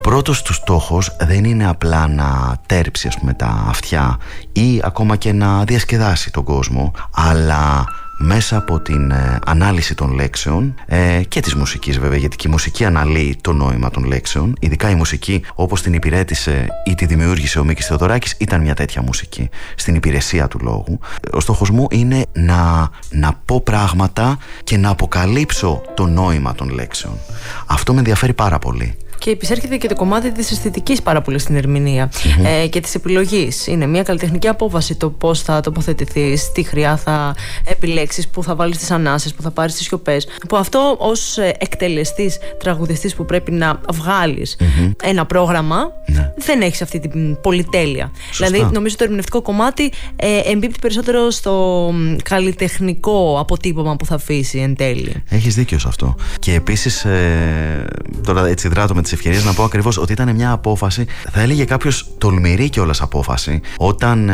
Πρώτος του στόχος δεν είναι απλά να τέρψει, ας πούμε, τα αυτιά ή ακόμα και να διασκεδάσει τον κόσμο, αλλά μέσα από την ανάλυση των λέξεων και της μουσικής βέβαια, γιατί και η μουσική αναλύει το νόημα των λέξεων, ειδικά η μουσική όπως την υπηρέτησε ή τη δημιούργησε ο Μίκης Θεοδωράκης ήταν μια τέτοια μουσική στην υπηρεσία του λόγου. Ο στόχος μου είναι να πω πράγματα και να αποκαλύψω το νόημα των λέξεων. Αυτό με ενδιαφέρει πάρα πολύ. Και επισέρχεται και το κομμάτι της αισθητικής πάρα πολύ στην ερμηνεία και της επιλογής. Είναι μια καλλιτεχνική απόφαση το πώς θα τοποθετηθείς, τι χρειά θα επιλέξεις, πού θα βάλεις τις ανάσες, πού θα πάρεις τις σιωπές. Που αυτό ως εκτελεστής, τραγουδιστής που πρέπει να βγάλεις ένα πρόγραμμα, δεν έχεις αυτή την πολυτέλεια. Σωστά. Δηλαδή, νομίζω το ερμηνευτικό κομμάτι εμπίπτει περισσότερο στο καλλιτεχνικό αποτύπωμα που θα αφήσει εν τέλει. Έχεις δίκιο σε αυτό. Και επίσης, τώρα έτσι δράτω με τις ευκαιρίες να πω ακριβώς ότι ήταν μια απόφαση, θα έλεγε κάποιος τολμηρή κιόλας απόφαση, όταν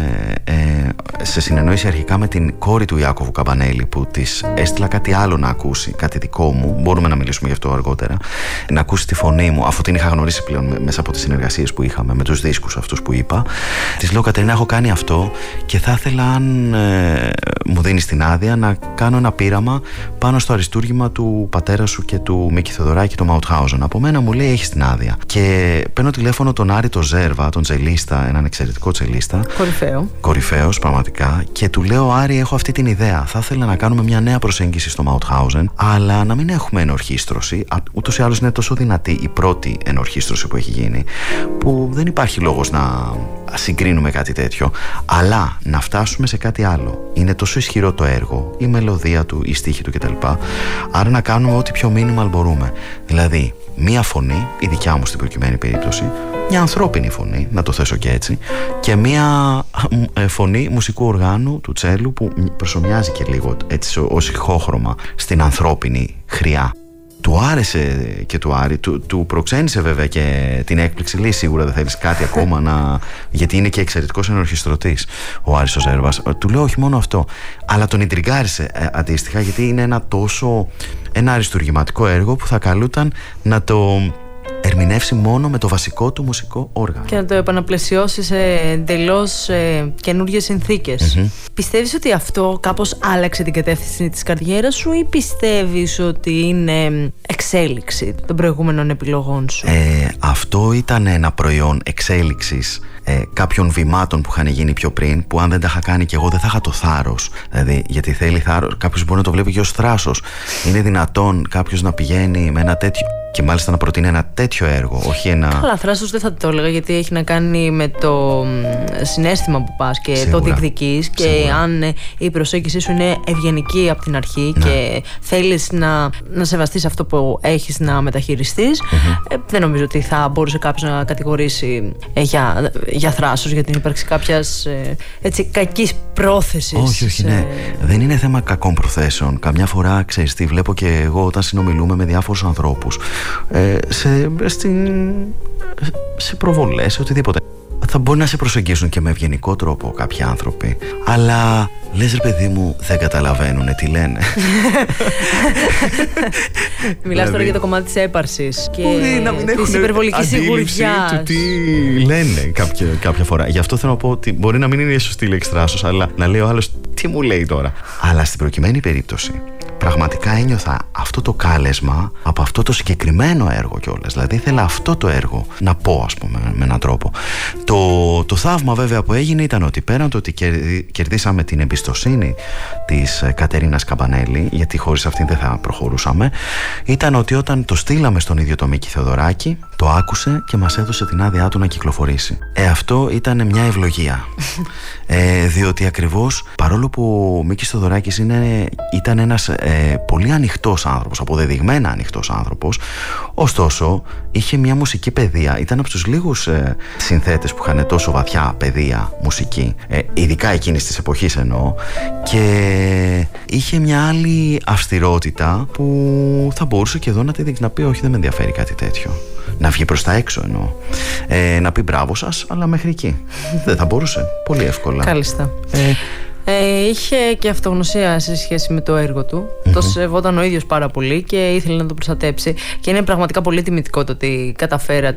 σε συνεννόηση αρχικά με την κόρη του Ιάκωβου Καμπανέλη, που της έστειλα κάτι άλλο να ακούσει, κάτι δικό μου, μπορούμε να μιλήσουμε γι' αυτό αργότερα, να ακούσει τη φωνή μου, αφού την είχα γνωρίσει πλέον μέσα από τις συνεργασίες που είχαμε με τους δίσκους αυτούς που είπα. Της λέω: Κατερίνα, έχω κάνει αυτό και θα ήθελα, αν μου δίνεις την άδεια, να κάνω ένα πείραμα πάνω στο αριστούργημα του πατέρα σου και του Μίκη Θεοδωράκη, το Μαουτχάουζεν. Από μένα μου λέει: έχεις την άδεια. Και παίρνω τηλέφωνο τον Άρη το Ζέρβα, τον τσελίστα, έναν εξαιρετικό τσελίστα. Κορυφαίος, πραγματικά. Και του λέω: Άρη, έχω αυτή την ιδέα. Θα ήθελα να κάνουμε μια νέα προσέγγιση στο Μαουτχάουζεν, αλλά να μην έχουμε ενορχήστρωση. Ούτως ή άλλως είναι τόσο δυνατή η πρώτη ενορχήστρωση που έχει γίνει, που δεν υπάρχει λόγος να συγκρίνουμε κάτι τέτοιο. Αλλά να φτάσουμε σε κάτι άλλο. Είναι τόσο ισχυρό το έργο, η μελωδία του, η στίχη του κτλ. Άρα να κάνουμε ό,τι πιο minimal μπορούμε. Δηλαδή, μία φωνή, η δικιά μου στην προκειμένη περίπτωση, μια ανθρώπινη φωνή, να το θέσω και έτσι, και μία φωνή μουσικού οργάνου, του τσέλου, που προσομοιάζει και λίγο έτσι ως ηχόχρωμα στην ανθρώπινη χρειά. Του άρεσε και του Άρη, του προξένησε βέβαια και την έκπληξη. Λέει: σίγουρα δεν θέλεις κάτι ακόμα να. Γιατί είναι και εξαιρετικός ενορχιστρωτής ο Άρης ο Ζέρβας. Του λέω: όχι μόνο αυτό, αλλά τον ιντριγκάρισε αντίστοιχα, γιατί είναι ένα αριστουργηματικό έργο που θα καλούταν να το ερμηνεύσει μόνο με το βασικό του μουσικό όργανο. Και να το επαναπλαισιώσει σε εντελώς καινούργιες συνθήκες. Πιστεύεις ότι αυτό κάπως άλλαξε την κατεύθυνση της καριέρας σου, ή πιστεύεις ότι είναι εξέλιξη των προηγούμενων επιλογών σου? Αυτό ήταν ένα προϊόν εξέλιξης κάποιων βημάτων που είχαν γίνει πιο πριν, που αν δεν τα είχα κάνει και εγώ δεν θα είχα το θάρρος. Δηλαδή, γιατί θέλει θάρρος. Κάποιος μπορεί να το βλέπει και ως θράσος. Είναι δυνατόν κάποιος να πηγαίνει με ένα τέτοιο, και μάλιστα να προτείνει ένα τέτοιο έργο, όχι ένα. Καλά, θράσος δεν θα το έλεγα, γιατί έχει να κάνει με το συναίσθημα που πας και σίγουρα το διεκδικείς. Και σίγουρα, αν η προσέγγιση σου είναι ευγενική από την αρχή, ναι, και θέλεις να σεβαστείς αυτό που έχεις να μεταχειριστείς, δεν νομίζω ότι θα μπορούσε κάποιος να κατηγορήσει για θράσος, για την ύπαρξη κάποιας κακής πρόθεσης. Όχι, ναι. Δεν είναι θέμα κακών προθέσεων. Καμιά φορά, ξέρεις τι, βλέπω και εγώ όταν συνομιλούμε με διάφορους ανθρώπους, σε προβολές, σε οτιδήποτε, θα μπορεί να σε προσεγγίσουν και με ευγενικό τρόπο κάποιοι άνθρωποι, αλλά λες, ρε παιδί μου, δεν καταλαβαίνουνε τι λένε. Μιλάς τώρα για το κομμάτι της έπαρσης και της υπερβολικής σιγουριάς του τι λένε κάποια φορά. Γι' αυτό θέλω να πω ότι μπορεί να μην είναι η σωστή λέξη θράσος, αλλά να λέει ο άλλος τι μου λέει τώρα. Αλλά στην προκειμένη περίπτωση πραγματικά ένιωθα αυτό το κάλεσμα από αυτό το συγκεκριμένο έργο κιόλας. Δηλαδή ήθελα αυτό το έργο να πω, ας πούμε, με έναν τρόπο. Το θαύμα βέβαια που έγινε ήταν ότι πέραν το ότι κερδίσαμε την εμπιστοσύνη της Κατερίνας Καμπανέλη, γιατί χωρίς αυτήν δεν θα προχωρούσαμε, ήταν ότι όταν το στείλαμε στον ίδιο το Μίκη Θεοδωράκη, το άκουσε και μας έδωσε την άδειά του να κυκλοφορήσει. Αυτό ήταν μια ευλογία. Διότι ακριβώς, παρόλο που ο Μίκης Θεοδωράκης ήταν ένας πολύ ανοιχτός άνθρωπος, αποδεδειγμένα ανοιχτός άνθρωπος, ωστόσο είχε μια μουσική παιδεία. Ήταν από τους λίγους συνθέτες που είχαν τόσο βαθιά παιδεία μουσική, ειδικά εκείνης της εποχής εννοώ, και είχε μια άλλη αυστηρότητα που θα μπορούσε και εδώ να τη δείξει, να πει: όχι, δεν με ενδιαφέρει κάτι τέτοιο. Να βγει προς τα έξω εννοώ. Να πει: μπράβο σας, αλλά μέχρι εκεί. Δεν θα μπορούσε πολύ εύκολα. Κάλλιστα. Είχε και αυτογνωσία σε σχέση με το έργο του. Το σεβόταν ο ίδιος πάρα πολύ και ήθελε να το προστατέψει. Και είναι πραγματικά πολύ τιμητικό το ότι καταφέρατε